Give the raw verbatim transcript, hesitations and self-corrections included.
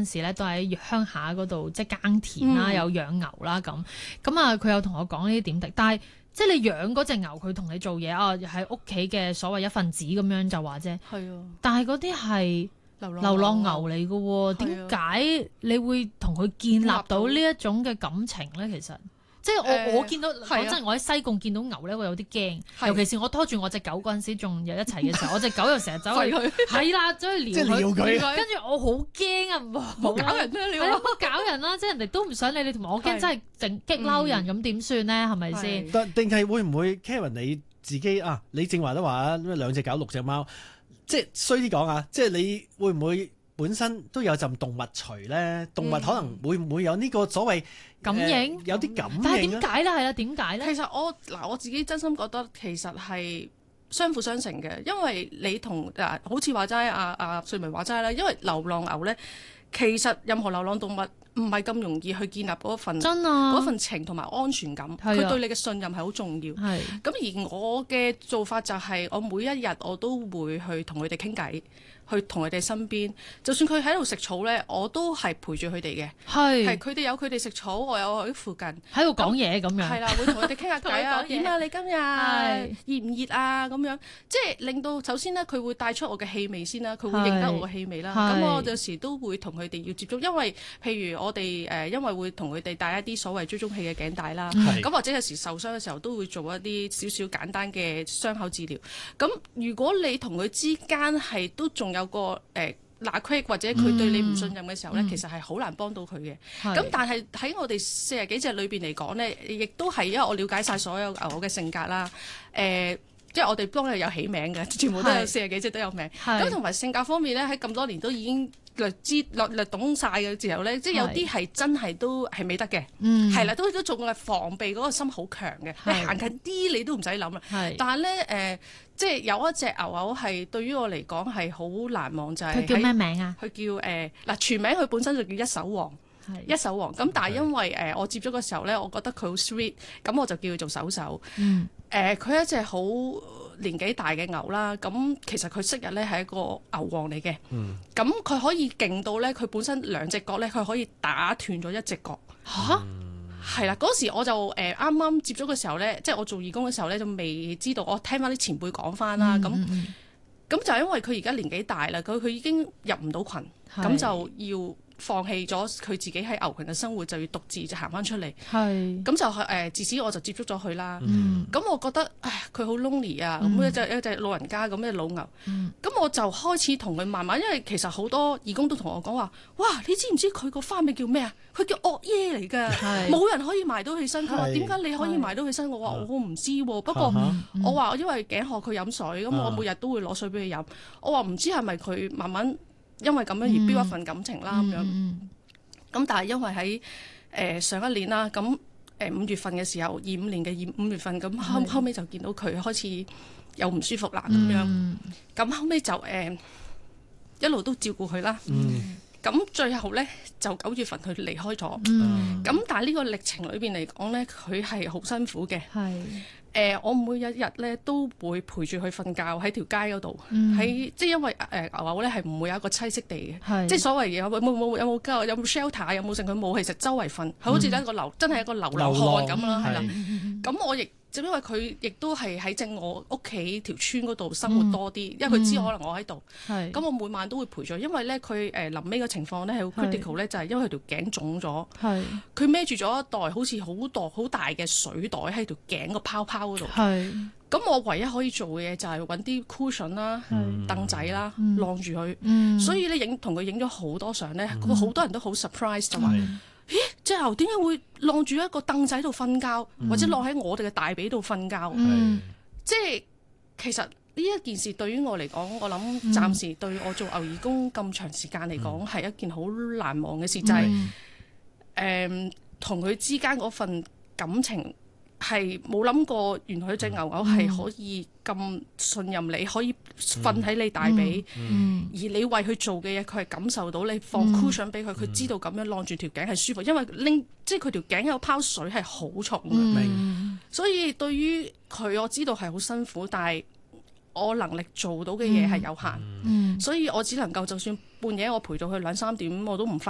陣時咧，都喺鄉下嗰度即係耕田啦，嗯、有養牛啦咁。咁啊，佢有同我講呢啲點滴，但係即係你養嗰隻牛，佢同你做嘢啊，喺屋企嘅所謂一份子咁樣就話啫。係啊，但係嗰啲係流浪牛嚟嘅喎，點解你會同佢建立到呢一種嘅感情咧？其實？即係我、呃、我見到講真，我喺西貢見到牛咧，我有啲驚，尤其是我拖住我隻狗嗰陣時，仲有一齊嘅時候，我隻狗又成日走去，係啦，走去撩佢，跟住我好驚啊！唔好搞人咩？你話唔好搞人啦，即係人哋都唔想理你，同埋我驚真係整激嬲人，咁點算咧？係咪先？ 定係會唔會 Karen 你自己啊？你正話都話啊，兩隻狗六隻貓，即係衰啲講啊！即係你會唔會本身都有陣動物除咧？動物可能會唔會有呢個所謂？感應、呃、有啲感應， 但係點解咧？係啦，點解咧？ 其實我嗱我自己真心覺得其實係相輔相成嘅，因為你同嗱好似話齋阿阿瑞文話齋啦，因為流浪牛咧，其實任何流浪動物唔係咁容易去建立嗰份真啊嗰份情同埋安全感，佢對你嘅信任係好重要。係咁而我嘅做法就係我每一日我都會去同佢哋傾偈。去同佢哋身邊，就算佢喺度食草咧，我都係陪住佢哋嘅。係，係佢哋有佢哋食草，我有喺附近喺度講嘢咁樣。係啦，會同佢哋傾下偈啊。點啊？你今日熱唔熱啊？咁樣即係令到首先咧，佢會帶出我嘅氣味先啦，佢會認得我嘅氣味啦。咁我有時都會同佢哋要接觸，因為譬如我哋誒，因為會同佢哋戴一啲所謂追蹤器嘅頸帶啦。咁或者有時受傷嘅時候，都會做一啲少少簡單嘅傷口治療。咁如果你同佢之間係都仲有有個誒罅隙或者佢對你唔信任嘅時候咧，嗯、其實係好難幫到佢嘅。咁但係喺我哋四十幾隻裏邊嚟講咧，亦都係因為我了解晒所有牛嘅性格啦。誒、呃，即係我哋幫佢有起名嘅，全部都有四十幾隻都有名。咁同埋性格方面咧，喺咁多年都已經略知略略懂晒嘅時候咧，即係有啲係真係都係未得嘅。嗯，係啦，都都仲係防備嗰個心好強嘅。你行近啲你都唔使諗啦。係，但係咧誒。呃即係有一隻牛牛係對於我嚟講係好難忘，就係、是、 佢叫咩名啊？ 佢叫誒嗱、呃、全名佢本身就叫一手王，一手王。咁但係因為誒、呃、我接咗嘅時候咧，我覺得佢好 sweet，咁我就叫佢做手手。嗯。誒佢係一隻好年紀大嘅牛啦，咁其實佢昔日咧係一個牛王嚟嘅。嗯。咁佢可以勁到咧，佢本身兩隻角咧，佢可以打斷咗一隻角。嚇、嗯！係啦，嗰時我就誒啱啱接觸嘅時候咧，即係我做義工嘅時候咧，就未知道。我聽翻啲前輩講翻啦，咁咁、嗯嗯、就係因為佢而家年紀大啦，佢佢已經入唔到群，咁就要放棄咗佢自己喺牛群嘅生活，就要獨自就行翻出嚟。係咁就係誒，自此我就接觸咗佢啦。咁、嗯、我覺得唉，佢好 lonely 啊，咁、嗯、一隻一隻老人家咁嘅老牛。咁、嗯、我就開始同佢慢慢，因為其實好多義工都同我講話，哇！你知唔知佢個花名叫咩啊？佢叫惡耶嚟㗎，冇人可以埋到起身。佢話點解你可以埋到起身？我話我唔知喎，不過我話因為頸渴佢飲水，咁我每日都會攞水俾佢飲。我話唔知係咪佢慢慢。因為咁樣而標一份感情啦，咁、嗯、樣，咁、嗯、但係因為喺誒、呃、上一年啦，咁誒五月份嘅時候，二五年嘅二五月份，咁後後尾就見到佢開始有唔舒服啦，咁、嗯、樣，咁後尾就誒、呃、一路都照顧佢啦，咁、嗯、最後咧就九月份佢離開咗，咁、嗯、但係呢個歷程裏邊嚟講咧，佢係好辛苦嘅。誒、呃，我每一日咧都會陪住佢瞓覺喺條街嗰度，喺、嗯、即係因為誒、呃、牛牛咧係唔會有一個棲息地嘅，即係所謂有冇冇有冇有冇 shelter 有冇剩佢冇，其實周圍瞓，佢好似一個流、嗯、真係一個流浪漢咁啦，係啦。咁我亦就因為佢亦都係喺正我屋企條村嗰度生活多啲、嗯，因為佢知可能我喺度，咁、嗯、我每晚都會陪住，因為咧佢誒臨尾嘅情況咧係好 critical 咧，就係因為佢條頸腫咗，佢孭住咗一袋好似好袋好大嘅水袋喺條頸個泡泡嗰度，咁我唯一可以做嘅嘢就係揾啲 cushion 啦、凳仔啦晾住佢、嗯，所以咧影同佢影咗好多相咧，好、嗯、多人都好 surprise 就話。咦，隻牛點解會晾住一個凳仔度瞓覺、嗯，或者晾喺我哋嘅大髀度瞓覺？嗯、即係其實呢一件事對於我嚟講，我諗暫時對我做牛義工咁長時間嚟講，係、嗯、一件好難忘嘅事，嗯、就係誒同佢之間嗰份感情。係冇諗過，原來隻牛牛係可以咁信任你，可以瞓喺你大髀、嗯嗯，而你為佢做嘅嘢，佢係感受到你放 cushion 俾佢，佢、嗯、知道咁樣晾住條頸係舒服，因為拎即係佢條頸有泡水係好重嘅、嗯，所以對於佢我知道係好辛苦，但係我能力做到嘅嘢係有限、嗯，所以我只能夠就算半夜我陪到佢兩三點，我都唔瞓。